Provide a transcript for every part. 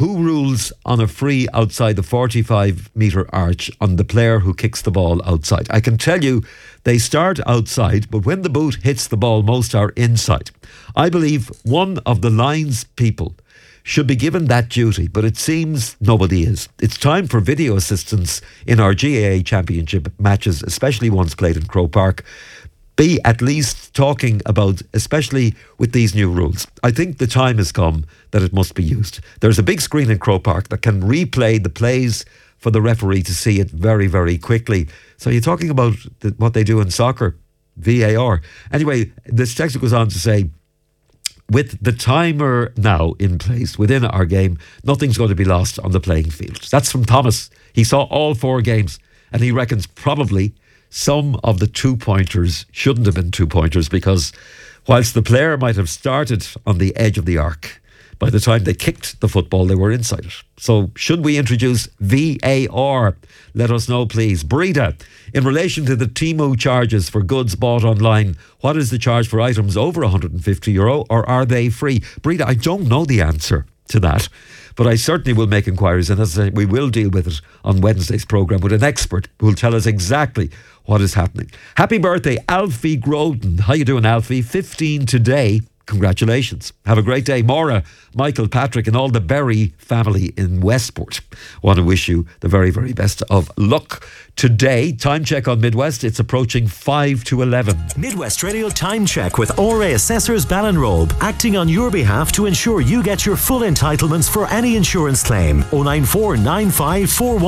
Who rules on a free outside the 45-metre arch on the player who kicks the ball outside? I can tell you they start outside, but when the boot hits the ball, most are inside. I believe one of the lines people should be given that duty, but it seems nobody is. It's time for video assistance in our GAA Championship matches, especially ones played in Croke Park, be at least talking about, especially with these new rules. I think the time has come that it must be used. There's a big screen in Croke Park that can replay the plays for the referee to see it very, very quickly. So you're talking about what they do in soccer, VAR. Anyway, this text goes on to say, with the timer now in place within our game, nothing's going to be lost on the playing field. That's from Thomas. He saw all 4 games and he reckons probably some of the 2-pointers shouldn't have been 2-pointers because whilst the player might have started on the edge of the arc, by the time they kicked the football, they were inside it. So should we introduce VAR? Let us know, please. Breda, in relation to the Temu charges for goods bought online, what is the charge for items over €150 or are they free? Breda, I don't know the answer to that, but I certainly will make inquiries, and as I say, we will deal with it on Wednesday's programme with an expert who will tell us exactly what is happening. Happy birthday, Alfie Groden. How you doing, Alfie? 15 today. Congratulations. Have a great day. Maura, Michael, Patrick and all the Berry family in Westport want to wish you the very, very best of luck. Today, time check on Midwest, it's approaching 5 to 11. Midwest Radio Time Check with ORA Assessors Ballinrobe, acting on your behalf to ensure you get your full entitlements for any insurance claim. 094 95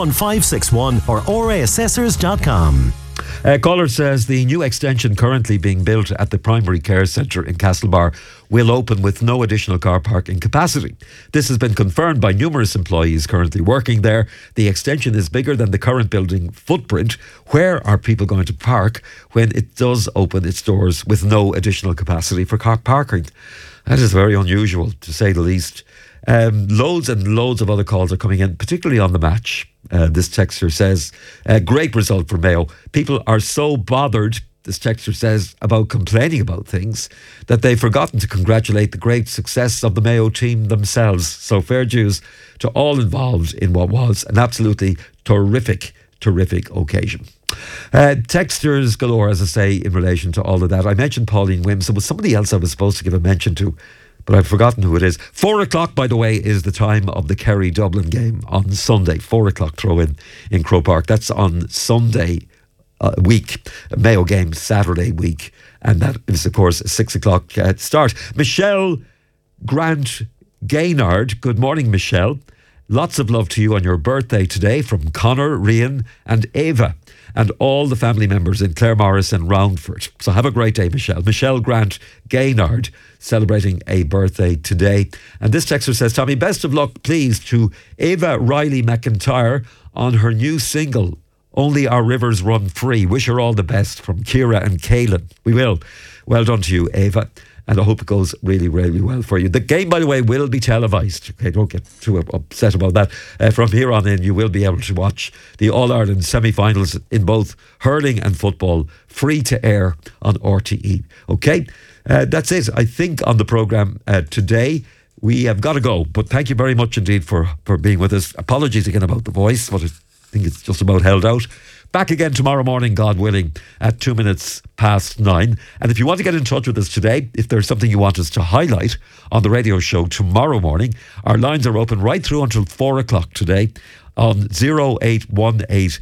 41561 or oraassessors.com. Caller says the new extension currently being built at the primary care centre in Castlebar will open with no additional car parking capacity. This has been confirmed by numerous employees currently working there. The extension is bigger than the current building footprint. Where are people going to park when it does open its doors with no additional capacity for car parking? That is very unusual, to say the least. Loads and loads of other calls are coming in, particularly on the match. This texter says, great result for Mayo. People are so bothered, this texter says, about complaining about things that they've forgotten to congratulate the great success of the Mayo team themselves. So fair dues to all involved in what was an absolutely terrific occasion. Texters galore, as I say, in relation to all of that. I mentioned Pauline Wims. There was somebody else I was supposed to give a mention to, but I've forgotten who it is. 4 o'clock, by the way, is the time of the Kerry-Dublin game on Sunday. 4 o'clock throw-in in Croke Park. That's on Sunday week. Mayo game Saturday week. And that is, of course, a 6 o'clock start. Michelle Grant Gaynard. Good morning, Michelle. Lots of love to you on your birthday today from Connor, Rian and Ava and all the family members in Claremorris and Roundford. So have a great day, Michelle. Michelle Grant Gaynard celebrating a birthday today. And this texter says, Tommy, best of luck, please, to Ava Riley McIntyre on her new single, Only Our Rivers Run Free. Wish her all the best from Ciara and Caelan. We will. Well done to you, Ava. And I hope it goes really, really well for you. The game, by the way, will be televised. Okay, don't get too upset about that. From here on in, you will be able to watch the All-Ireland semi-finals in both hurling and football, free to air on RTE. Okay, that's it, I think, on the programme today. We have got to go, but thank you very much indeed for being with us. Apologies again about the voice, but I think it's just about held out. Back again tomorrow morning, God willing, at 9:02. And if you want to get in touch with us today, if there's something you want us to highlight on the radio show tomorrow morning, our lines are open right through until 4 o'clock today on 0818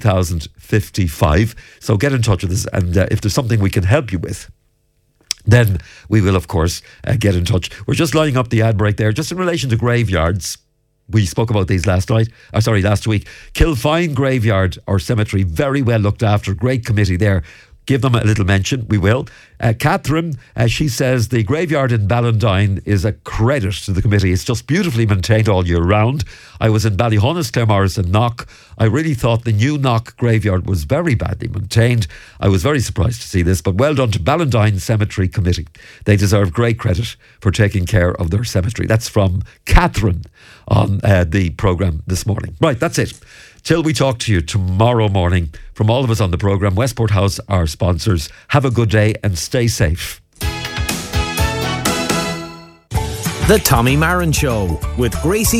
3055. So get in touch with us, and if there's something we can help you with, then we will, of course, get in touch. We're just lining up the ad break there, just in relation to graveyards. We spoke about these last week. Kilfine Graveyard or Cemetery, very well looked after. Great committee there. Give them a little mention. We will. Catherine, she says the graveyard in Ballandine is a credit to the committee. It's just beautifully maintained all year round. I was in Ballyhonus, Claremorris and Knock. I really thought the new Knock graveyard was very badly maintained. I was very surprised to see this, but well done to Ballandine Cemetery Committee. They deserve great credit for taking care of their cemetery. That's from Catherine on the programme this morning. Right, that's it. Till we talk to you tomorrow morning, from all of us on the programme, Westport House, our sponsors, have a good day and stay safe. The Tommy Marin Show with Gracie